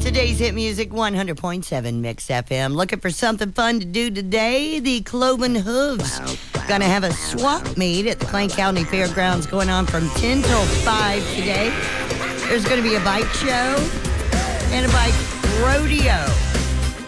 Today's hit music, 100.7 Mix FM. Looking for something fun to do today? The Cloven Hooves gonna have a swap meet at the Plain County Fairgrounds going on from 10 till 5 today. There's gonna be a bike show and a bike rodeo.